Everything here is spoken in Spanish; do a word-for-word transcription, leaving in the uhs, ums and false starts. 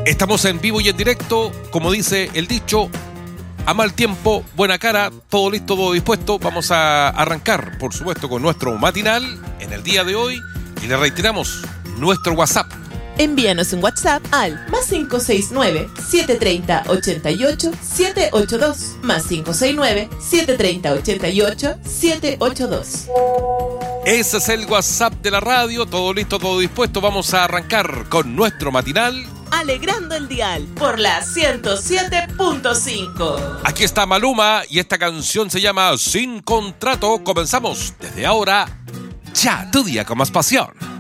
Estamos en vivo y en directo, como dice el dicho, a mal tiempo, buena cara, todo listo, todo dispuesto. Vamos a arrancar, por supuesto, con nuestro matinal en el día de hoy y le reiteramos nuestro WhatsApp. Envíanos un WhatsApp al más cinco seis nueve, siete tres cero, ocho ocho, siete ocho dos, más cinco seis nueve, siete tres cero, ocho ocho, siete ocho dos. Ese es el WhatsApp de la radio, todo listo, todo dispuesto. Vamos a arrancar con nuestro matinal. Alegrando el dial por la ciento siete punto cinco. Aquí está Maluma y esta canción se llama Sin Contrato. Comenzamos desde ahora, ya tu día con más pasión.